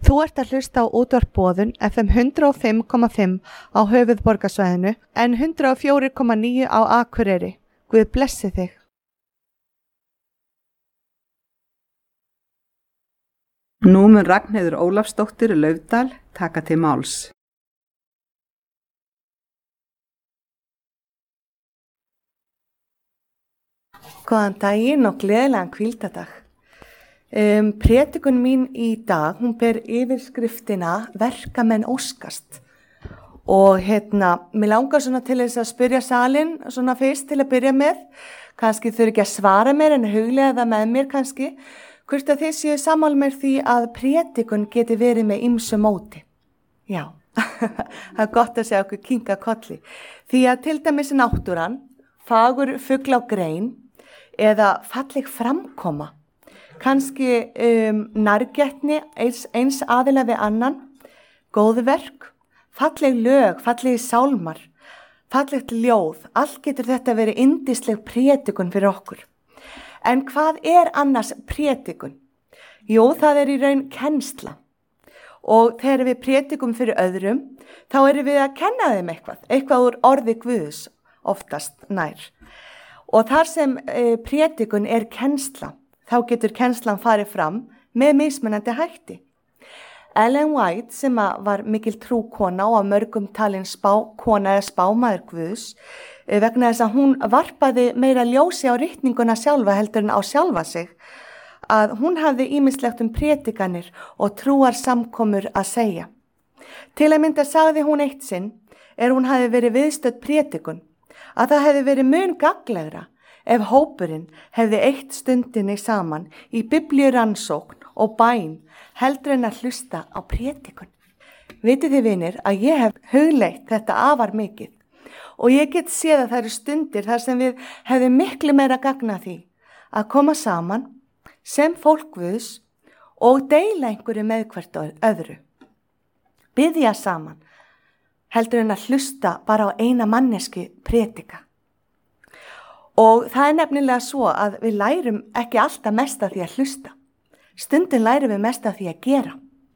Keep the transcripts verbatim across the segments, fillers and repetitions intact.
Þú ert að hlusta á útvarp Boðun F M hundrað og fimm komma fimm á höfuðborgarsvæðinu en hundrað og fjögur komma níu á Akureyri. Guð blessi þig. Nú mun Ragnheiður Ólafsdóttir Laufdal taka til máls. Góðan daginn og gleðilegan hvíldardag. Um, Prédikun mín í dag, hún ber yfirskriftina Verkamenn óskast. Og hérna, mér langar svona til þess að spyrja salinn svona fyrst til að byrja með. Kannski þurfi ekki að svara mér en huglega það með mér kannski. Hvort að þið séu sammála mér því að prédikun geti verið með ýmsu móti. Já, það er gott að segja okkur kinka kolli. Því að til dæmis náttúran, fagur fugl á grein eða falleg framkoma. Kannski um, nærgætni eins, eins aðila við annan, góðverk, falleg lög, fallegi sálmar, fallegt ljóð, allt getur þetta verið yndisleg prédikun fyrir okkur. En hvað er annars prédikun? Jú, það er í raun kennsla. Og þegar við prédikum fyrir öðrum, þá erum við að kenna þeim eitthvað, eitthvað úr orði Guðs, oftast nær. Og þar sem e, prédikun er kennsla, þá getur kennslan farið fram með mismunandi hætti. Ellen White, sem var mikil trúkona og af mörgum talin spá, kona eða spámaður Guðs, vegna þess að hún varpaði meira ljósi á ritninguna sjálfa heldur en á sjálfa sig, að hún hafði ýmislegt um prédikanir og trúar samkomur að segja. Til að mynda sagði hún eitt sinn, er hún hafi verið viðstödd prédikun, að það hefði verið mun gagnlegra ef hópurinn hefði eitt stundinni saman í biblíurannsókn og bæn heldur en að hlusta á prédikun. Vitið þið vinir að ég hef hugleitt þetta afar mikið og ég get séð að það eru stundir þar sem við hefðum miklu meira gagna því að koma saman sem fólk Guðs og deila einhverju með hvert öðru. Biðja saman heldur en að hlusta bara á eina manneski prédika. Og það er nefnilega svo að við lærum ekki alltaf mest af því að hlusta. Stundum lærum við mest af því að gera.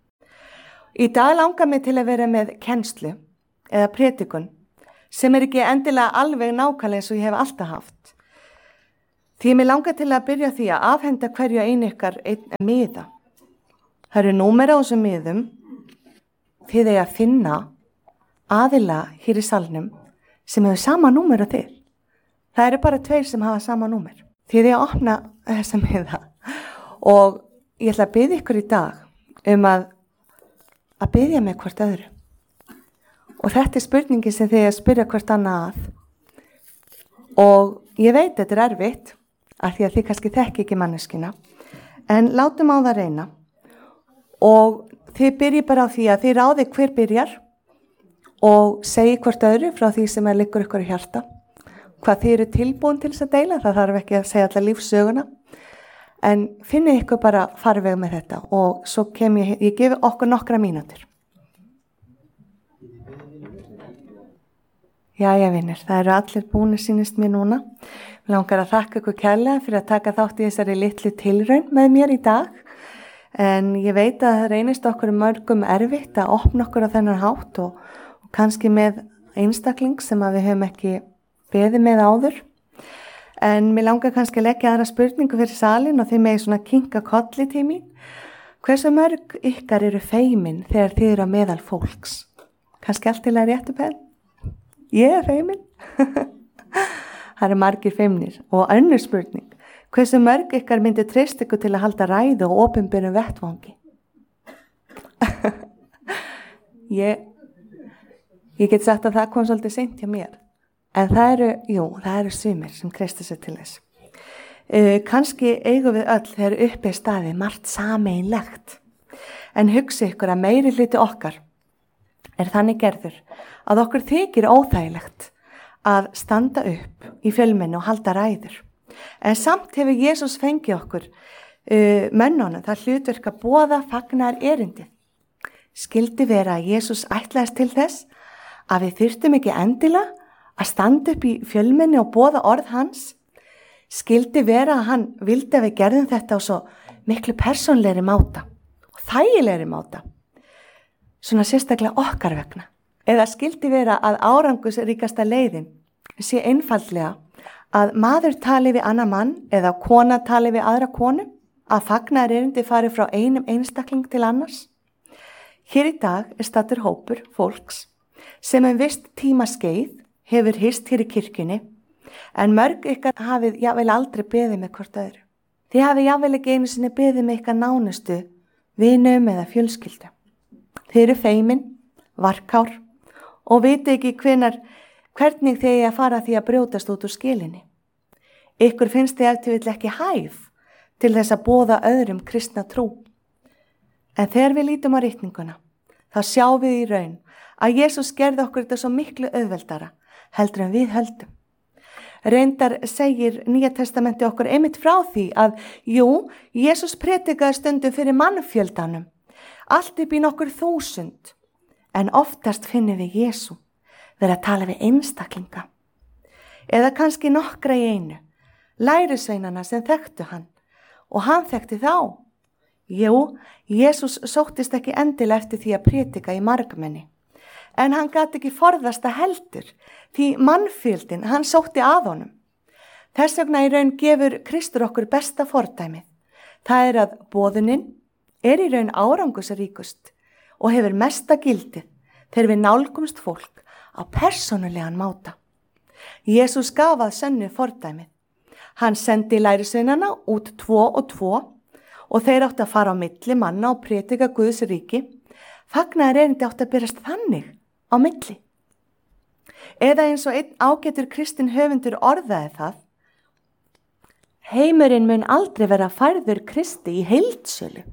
Í dag langar mig til að vera með kennslu eða prédikun sem er ekki endilega alveg nákvæmlega eins og ég hef alltaf haft. Því mér langar til að byrja því að afhenda hverju einu ykkar einn miða. Það eru númer á þessum miðum því þeir að finna aðila hér í salnum sem hefur sama númer á þér. Það eru bara tveir sem hafa sama númer. Því þið að opna þessa miða og ég ætla að biðja ykkur í dag um að, að biðja mig hvort öðru. Og þetta er spurningi sem þið að spyrja hvort annað að. Og ég veit þetta er erfitt af því að þið kannski þekki ekki manneskina. En látum á það reyna. Og þið byrji bara á því að þið ráði hver byrjar og segi hvort öðru frá því sem er liggur ykkur í hjarta. Hvað þið eru tilbúin til þess að deila, það þarf ekki að segja allar lífssöguna. En finnið ykkur bara farveg með þetta og svo kem ég, ég gefi okkur nokkra mínútur. Jæja vinir, það eru allir búinir sýnist mér núna. Mér langar að þakka ykkur kærlega fyrir að taka þátt í þessari litlu tilraun með mér í dag. En ég veit að það reynist okkur mörgum erfitt að opna okkur á þennan hátt og, og kannski með einstakling sem að við höfum ekki beði með áður, en mér langar kannski að leggja aðra spurningu fyrir salin og þið megið svona kinka kolli til mín. Hversu mörg ykkar eru feimin þegar þið eru á meðal fólks? Kannski allt til að réttu penn? Ég er feimin. Það eru margir feimnir. Og önnur spurning, hversu mörg ykkar myndi treyst ykkur til að halda ræðu og opinberum vettvangi? ég, ég get sagt að það kom svolítið seint hjá mér. En það eru, jú, það eru sumir sem treysta sér til þess. Uh, kannski eigum við öll þegar uppi staði margt sameinlegt. En hugsi ykkur að meiri hluti okkar er þannig gerður að okkur þykir óþægilegt að standa upp í fjölmenni og halda ræður. En samt hefur Jesús fengið okkur uh, mönnunum það hlutverk að boða fagnar erindið. Skildi vera að Jesús ætlaðist til þess að við þyrftum ekki endilega að standa upp í fjölmenni og boða orð hans? Skildi vera að hann vildi að við gerðum þetta á svo miklu persónlegri máta og þægilegri máta. svona sérstaklega okkar vegna. Eða skildi vera að árangusríkasta leiðin sé einfaldlega að maður tali við annar mann eða kona tali við aðra konu, að fagnaðarerindi fari frá einum einstakling til annars. Hér í dag er staddur hópur fólks sem um vist tíma skeið hefur hist hér í kirkjunni, en mörg ykkar hafið jável aldrei beðið með hvort öðru. Þið hafið jável ekki einu sinni beðið með ykkar nánustu, vinum eða fjölskyldu. Þið eru feimin, varkár og viti ekki hvenar, hvernig þið eigi að fara því að brjótast út úr skilinni. Ykkur finnst þið eftir vill ekki hæf til þess að boða öðrum kristna trú. En þegar við lítum á ritninguna, þá sjáum við í raun að Jesús gerði okkur þetta svo miklu auðveldara heldur en við höldum. Reyndar segir Nýja testamenti okkur einmitt frá því að jú, Jesús predikaði stundum fyrir mannfjöldanum, allt upp í nokkur þúsund, en oftast finnum við Jesú vera að tala við einstaklinga. Eða kannski nokkra í einu, lærisveinana sem þekktu hann, og hann þekkti þá. Jú, Jesús sóttist ekki endilega eftir því að predika í margmenni, en hann gat ekki forðast að heldur, því mannfjöldin, hann sótti að honum. Þess vegna í raun gefur Kristur okkur besta fordæmið. Það er að boðunin er í raun árangusríkust og hefur mesta gildið þegar við nálgumst fólk á persónulegan máta. Jesús gaf að sönnu fordæmið. Hann sendi lærisveinana út tvo og tvo og þeir átti að fara á milli manna og predika Guðs ríki. Fagnaðarerindi átti að berast þannig á milli. Eða eins og einn ágætur kristinn höfundur orðaði það, heimurinn mun aldrei vera færður Kristi í heildsölu.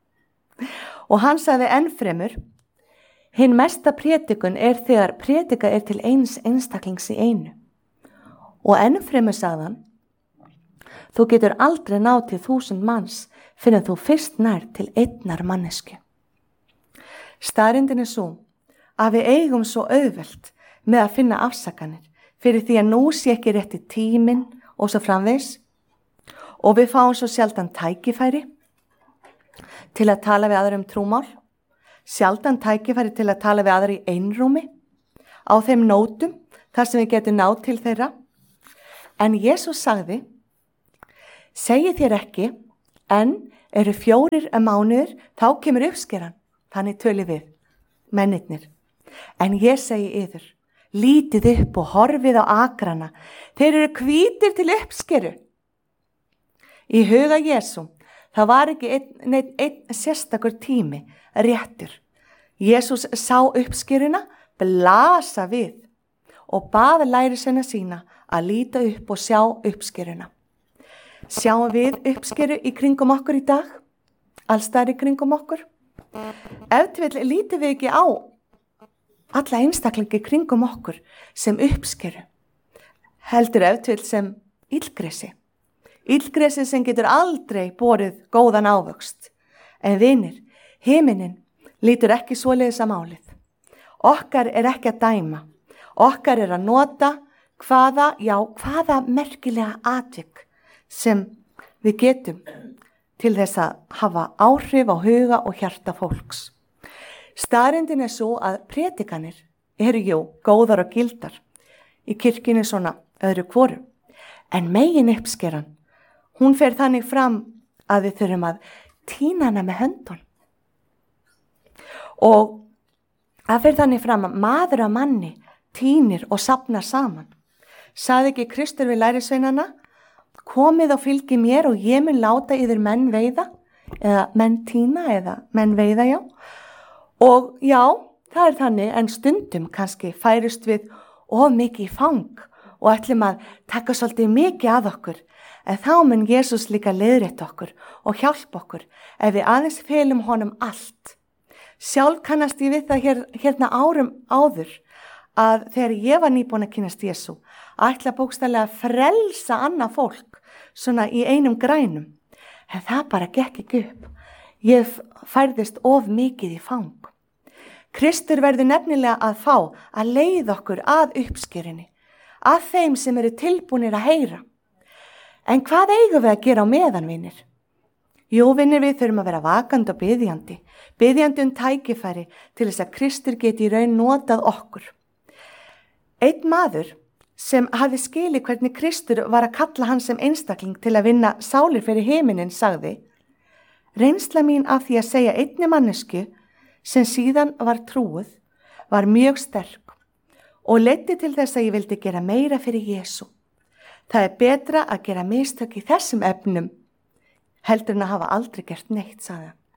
Og hann sagði ennfremur, hinn mesta predikun er þegar predika er til eins einstaklings í einu. Og ennfremur sagði hann, þú getur aldrei náð til þúsund manns fyrir þú fyrst nær til einnar mannesku. Staðreyndin er svo að við eigum svo auðvelt með að finna afsakanir fyrir því að nú sé ekki rétti tíminn og svo framvegis, og við fáum svo sjaldan tækifæri til að tala við aðra um trúmál, sjaldan tækifæri til að tala við aðra í einrúmi, á þeim nótum þar sem við getum náð til þeirra. En Jesús sagði, segi þér ekki, en eru fjórir að mánuður, þá kemur uppskeran, þannig tölum við, mennirnir. En ég segi yður, lítið upp og horfið á akrana, þeir eru hvítir til uppskeru. Í huga Jesú, það var ekki einn, einn, einn sérstakur tími, réttur. Jesús sá uppskeruna, blasa við og bað lærisveina sína að líta upp og sjá uppskeruna. Sjáum við uppskeru í kringum okkur í dag? Allstaðar í kringum okkur? Ef til vill lítum við ekki á alla einstaklingi kringum okkur sem uppskeru, heldur ef til vill sem illgresi. Illgresi sem getur aldrei borið góðan ávöxt. En vinir, himinin lítur ekki svoleiðis að málið. Okkar er ekki að dæma. Okkar er að nota hvaða, já, hvaða merkilega atvik sem við getum til þess að hafa áhrif á huga og hjarta fólks. Staðreyndin er svo að predikanir eru jú góðar og gildar í kirkjunni svona öðru hvoru, en megin uppskeran, hún fer þannig fram að við þurfum að tína hana með höndun. Og það fer þannig fram að maður að manni tínir og safnar saman. Sagði ekki Kristur við lærisveinana, komið og fylgi mér og ég mun láta yfir menn veiða, eða menn tína eða menn veiða, já. Og já, það er þannig, en stundum kannski færist við of mikið í fang og ætlum að taka svolítið mikið að okkur, en þá mun Jesús líka leiðrétta okkur og hjálpa okkur ef við aðeins felum honum allt. Sjálf kannast ég við það hér, hérna árum áður að þegar ég var nýbúin að kynnast Jesú, ætla bókstaflega að frelsa annað fólk svona í einum grænum, en það bara gekk ekki upp. Ég færðist of mikið í fang. Kristur verður nefnilega að fá að leiða okkur að uppskerinni, að þeim sem eru tilbúnir að heyra. En hvað eigum við að gera á meðan, vinir? Jú, vinir, við þurfum að vera vakandi og biðjandi, biðjandi um tækifæri til þess að Kristur geti í raun notað okkur. Einn maður sem hafði skilið hvernig Kristur var að kalla hann sem einstakling til að vinna sálir fyrir himinin sagði: reynsla mín af því að segja einni mannesku sem síðan var trúuð var mjög sterk og leiddi til þess að ég vildi gera meira fyrir Jesú. Það er betra að gera mistök í þessum efnum heldur en að hafa aldrei gert neitt, sagði hann.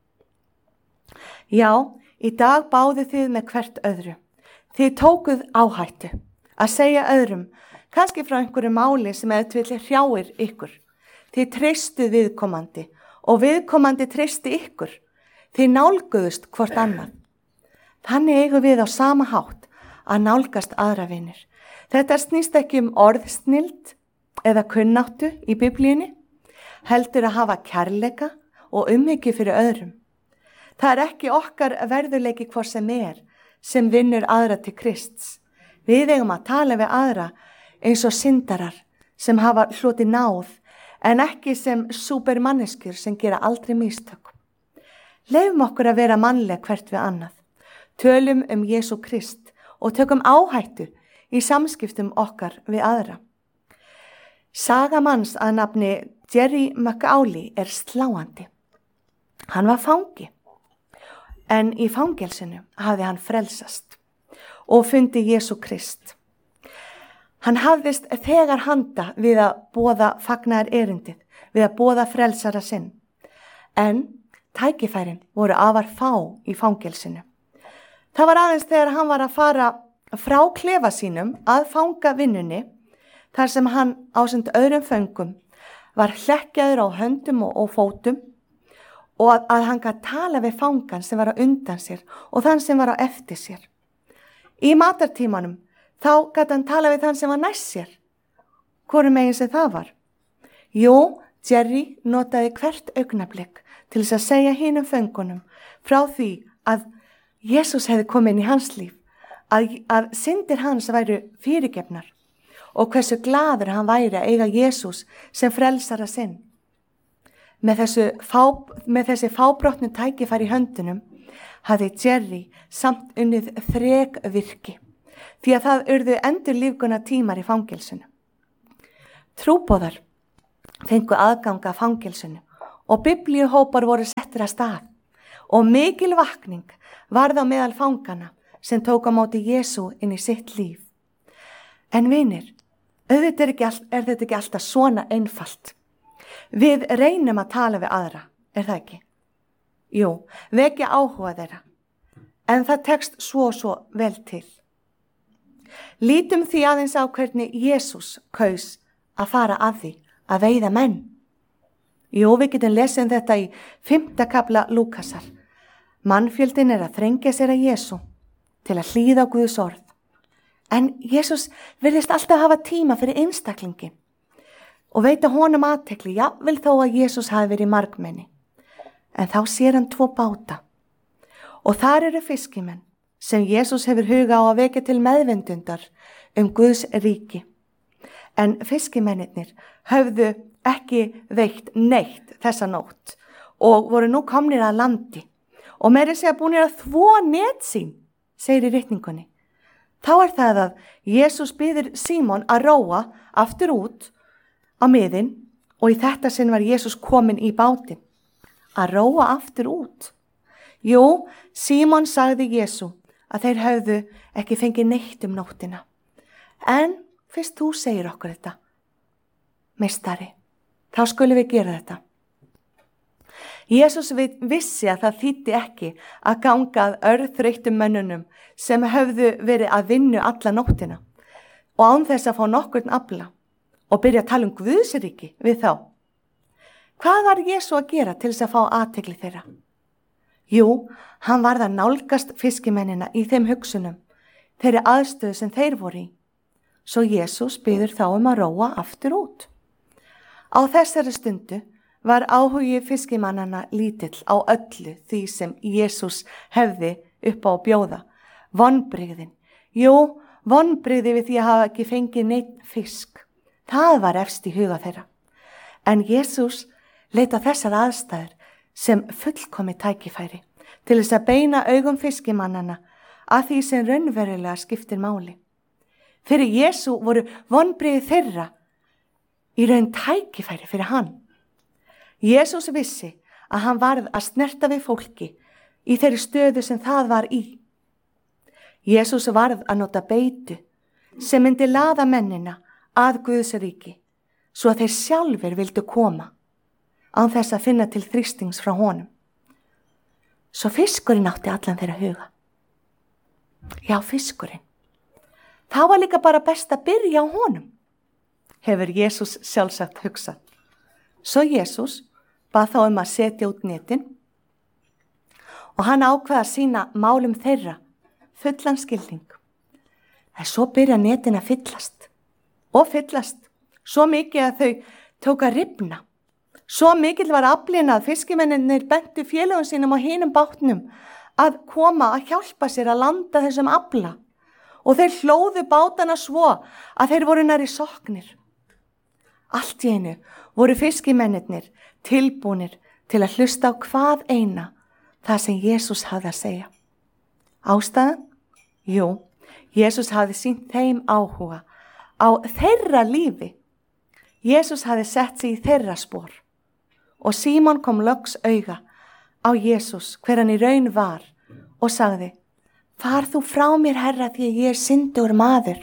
Já, í dag báðu þið með hvert öðru. Þið tókuð áhættu að segja öðrum, kannski frá einhverju máli sem ef til hrjáir ykkur. Þið treystuð viðkomandi og viðkomandi treysti ykkur. Þið nálguðust hvort annað. Þannig eigum við á sama hátt að nálgast aðra vinir. Þetta snýst ekki um orðsnild eða kunnáttu í Biblíunni, heldur að hafa kærleika og umhyggju fyrir öðrum. Það er ekki okkar verðuleiki hvort sem er sem vinnur aðra til Krists. Við eigum að tala við aðra eins og syndarar sem hafa hlotið náð en ekki sem súpermanneskjur sem gera aldrei mistök. Leifum okkur að vera mannleg hvert við annað. Tölum um Jesú Krist og tökum áhættu í samskiptum okkar við aðra. Saga manns að nafni Jerry McAuley er sláandi. Hann var fangi, en í fangelsinu hafði hann frelsast og fundi Jesú Krist. Hann hafðist þegar handa við að boða fagnaðar erindið, við að boða frelsara sinn, en tækifærin voru afar fá í fangelsinu. Það var aðeins þegar hann var að fara frá klefa sínum að fanga vinnunni, þar sem hann ásamt öðrum föngum var hlekkjaður á höndum og, og fótum og að, að hann gæti tala við fangan sem var á undan sér og þann sem var á eftir sér. Í matartímanum þá gæti hann tala við þann sem var næst sér. Hvorum megin sem það var? Jú, Jerry notaði hvert augnablik til þess að segja hinum föngunum frá því að Jesús hefði komið inn í hans líf, að, að syndir hans væru fyrirgefnar og hversu gladur hann væri að eiga Jesús sem frelsara sinn. Með, þessu fá, með þessi fábrotnu tækifæri í höndunum hafði Jerry samt unnið þrekvirki því að það urðu endur lífguna tímar í fangelsinu. Trúboðar fengu aðganga að fangelsinu og biblíuhópar voru settir að stað og mikil vakning varð á meðal fangana sem tók á móti Jesú inn í sitt líf. En vinir, auðvitað er, ekki, er þetta ekki alltaf svona einfalt. Við reynum að tala við aðra, er það ekki? Jú, vekja áhuga þeirra, en það tekst svo og svo vel til. Lítum því aðeins á hvernig Jesús kaus að fara að því að veiða menn. Jú, við getum lesið um þetta í fimmta kafla Lúkasar. Mannfjöldin er að þrengja sér að Jesú til að hlýða á Guðs orð. En Jesús virðist alltaf hafa tíma fyrir einstaklingin og veita honum athygli, jafnvel þó að Jesús hafi verið margmenni. En þá sér hann tvo báta og þar eru fiskimenn sem Jesús hefur huga á að vekja til meðvindundar um Guðs ríki. En fiskimennir höfðu ekki veitt neitt þessa nótt og voru nú komnir að landi og meiri segja búinir að þvo net sín, segir í ritningunni. Þá er það að Jesús biður Símon að róa aftur út á miðin og í þetta sinn var Jesús komin í bátinn. Að róa aftur út. Jú, Símon sagði Jesú að þeir höfðu ekki fengið neitt um nóttina. En fyrst þú segir okkur þetta, meistari, þá skulum við gera þetta. Jesús vissi að það þýddi ekki að ganga að örþreyttum mönnunum sem höfðu verið að vinna alla nóttina og án þess að fá nokkurn afla og byrja að tala um Guðsríki við þá. Hvað var Jesú að gera til þess að fá athygli þeirra? Jú, hann varð að nálgast fiskimennina í þeim hugsunum, þeirri aðstöðu sem þeir voru í. Svo Jesús biður þá um að róa aftur út. Á þessari stundu var áhugi fiskimannana lítill á öllu því sem Jesús hefði upp á að bjóða. Vonbrigðin. Jú, vonbrigði við því að hafa ekki fengið neitt fisk. Það var efst í huga þeirra. En Jesús leita þessar aðstæður sem fullkomi tækifæri til þess að beina augum fiskimannana að því sem raunverulega skiptir máli. Fyrir Jesú voru vonbrigði þeirra í raun tækifæri fyrir hann. Jesús vissi að hann varð að snerta við fólki í þeirri stöðu sem það var í. Jesús varð að nota beitu sem myndi laða mennina að Guðs ríki, svo að þeir sjálfur vildu koma, án þess að finna til þrýstings frá honum. Svo fiskurinn átti allan þeirra huga. Já, fiskurinn. Það var líka bara best að byrja á honum, hefur Jesús sjálfsagt hugsað. Svo Jesús bað þá um að setja út netin og hann ákvað að sýna málum þeirra fullan skilning. En svo byrja netin að fyllast og fyllast, svo mikið að þau tók að rifna. Svo mikill var aflinn að fiskimennirnir bentu félögum sínum á hinum bátnum að koma að hjálpa sér að landa þessum afla og þeir hlóðu bátana svo að þeir voru nærri soknir. Allt í einu voru fiskimennirnir tilbúnir til að hlusta á hvað eina það sem Jesús hafði að segja. Ástæðan? Jú, Jesús hafði sýnt þeim áhuga á þeirra lífi. Jesús hafði sett sig í þeirra spor. Og Símon kom loks auga á Jesús hver hann í raun var og sagði, far þú frá mér, Herra, því að ég er syndugur maður.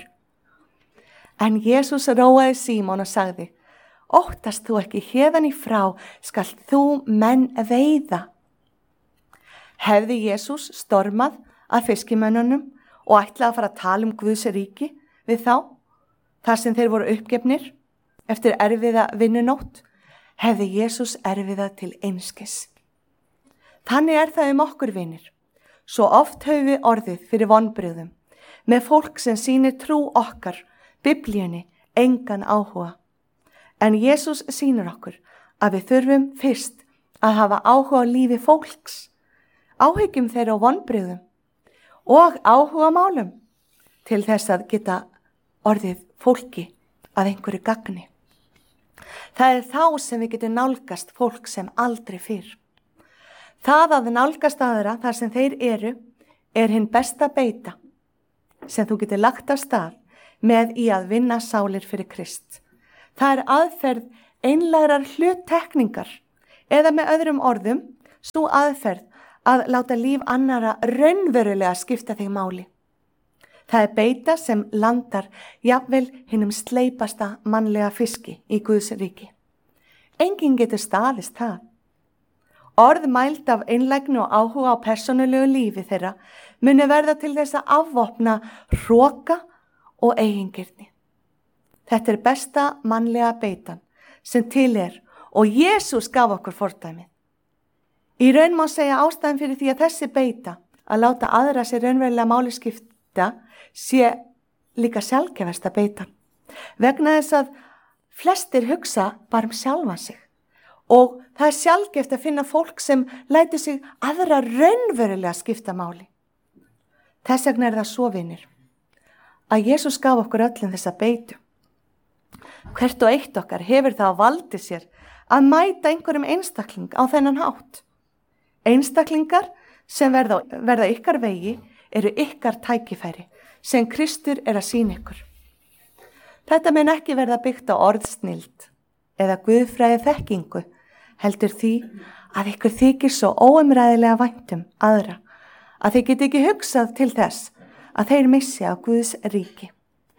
En Jesús róaði Símon og sagði, óttast þú ekki, héðan í frá skalt þú menn veiða. Hefði Jesús stormað að fiskimönnunum og ætlaði að fara að tala um Guðs ríki við þá, þar sem þeir voru uppgefnir eftir erfiða vinnunótt, hefði Jesús erfiða til einskis. Þannig er það um okkur vinir. Svo oft höfum við orðið fyrir vonbrigðum með fólk sem sýnir trú okkar, Biblíunni, engan áhuga. En Jesús sýnir okkur að við þurfum fyrst að hafa áhuga á lífi fólks, áhyggjum þeirra á vonbrigðum og áhuga málum til þess að geta orðið fólki að einhverju gagni. Það er þá sem við getum nálgast fólk sem aldrei fyrr. Það að nálgast aðra þar sem þeir eru er hinn besta beita sem þú getur lagt af stað með í að vinna sálir fyrir Krist. Það er aðferð einlægrar hluttekningar eða með öðrum orðum sú aðferð að láta líf annara raunverulega skipta þig máli. Það er beita sem landar jafnvel hinnum sleipasta mannlega fiski í Guðs ríki. Enginn getur staðist það. Orð mæld af einlægni og áhuga á persónulegu lífi þeirra muni verða til þess að afvopna hroka og eigingirni. Þetta er besta mannlega beitan sem til er og Jesús gaf okkur fordæmið. Í raun má segja ástæðan fyrir því að þessi beita að láta aðra sér raunverulega máli skipta sé líka sjálfgefasta beitan. Vegna þess að flestir hugsa bara um sjálfan sig og það er sjálfgeft að finna fólk sem lætur sig aðra raunverulega skipta máli. Þess vegna er það svo, vinir, að Jesús gaf okkur öllum þessa beitu. Hvert og eitt okkar hefur það á valdi sér að mæta einhverjum einstakling á þennan hátt. Einstaklingar sem verða, verða ykkar vegi eru ykkar tækifæri sem Kristur er að sýna ykkur. Þetta mun ekki verða byggt á orðsnild eða guðfræði þekkingu, heldur því að ykkur þykir svo óumræðilega vænt um aðra að þið geti ekki hugsað til þess að þeir missi á Guðs ríki.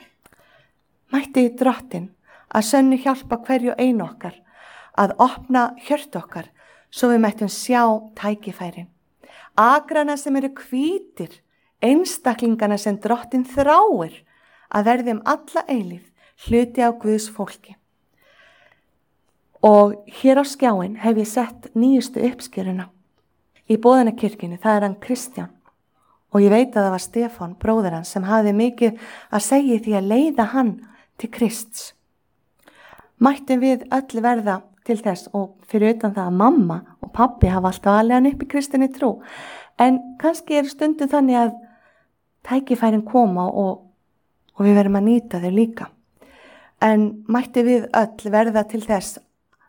Mætti Drottinn að sönnu hjálpa hverju einu okkar að opna hjört okkar svo við mættum sjá tækifærin. Agrana sem eru hvítir, einstaklingana sem Drottinn þráir að verði um alla eilífð hluti á Guðs fólki. Og hér á skjáin hef ég sett nýjustu uppskjöruna. Í Boðanakirkjunni, það er hann Kristján. Og ég veit að það var Stefán, bróðir hans, sem hafði mikið að segja því að leiða hann til Krists. Mættum við öll verða til þess og fyrir utan það að mamma og pabbi hafa alltaf alveg hann upp í kristinni trú. En kannski er stundu þannig að tækifærin koma og, og við verðum að nýta þau líka. En mætti við öll verða til þess á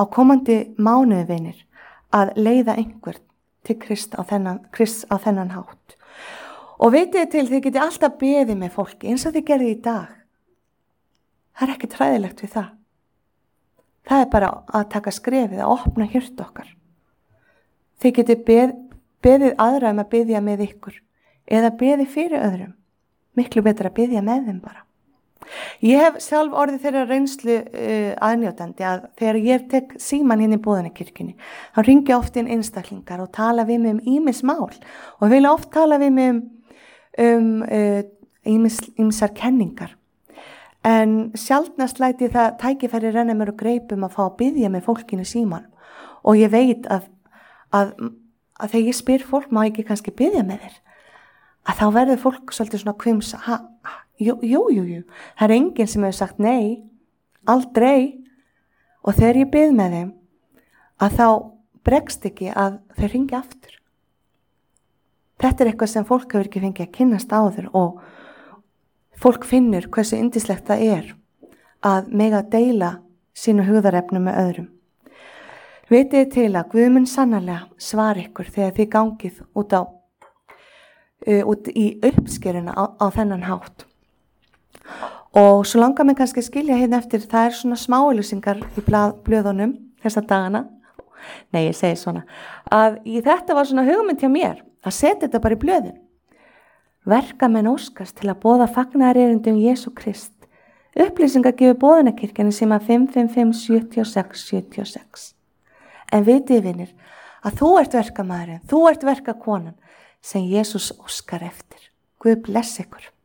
á komandi mánuði vinir að leiða einhvern til Krist á þennan, Krist á þennan hátt. Og vitið til þið geti alltaf beðið með fólki eins og þið gerði í dag. Það er ekki træðilegt við það. Það er bara að taka skrefið, að opna hjört okkar. Þið geti beð, beðið aðra um að beðja með ykkur eða beðið fyrir öðrum. Miklu betur að beðja með þeim bara. Ég hef sjálf orðið þeirra reynslu uh, aðnjótandi að þegar ég tek síman hérna í Boðunarkirkjunni þá ringi oft inn einstaklingar og tala við mig um ýmis mál og vilja oft tala við mig um um uh, ýmis, ýmsar kenningar. En sjaldnast læti það tækifæri renna mér og greipum að fá að biðja með fólkinu síman og ég veit að, að, að þegar ég spyr fólk má ég ekki kannski biðja með þér að þá verður fólk svolítið svona hvimsa ha, ha Jú, jú, jú, jú, það er enginn sem hefur sagt nei, aldrei og þegar ég bið með þeim að þá bregst ekki að þau ringi aftur. Þetta er eitthvað sem fólk hefur ekki fengið að kynnast áður og fólk finnur hversu yndislegt það er að mega deila sínu hugðarefnum með öðrum. Vitið til að Guð mun sannarlega svara ykkur þegar þið gangið út, á, uh, út í uppskeruna á, á þennan hátt. Og svo langar mig kannski að skilja hérna eftir, það er svona smáauglýsingar í blað, blöðunum þessa dagana, nei ég segi svona, að í þetta var svona hugmynd hjá mér að setja þetta bara í blöðin. Verkamenn óskast til að boða fagnaðarerindum Jesú Krist. Upplýsingar gefur Boðunarkirkjunni sem að fimm fimm fimm sjö sex sjö sex. En vitið vinir að þú ert verkamaðurinn, þú ert verkakonan sem Jesús óskar eftir. Guð bless ykkur.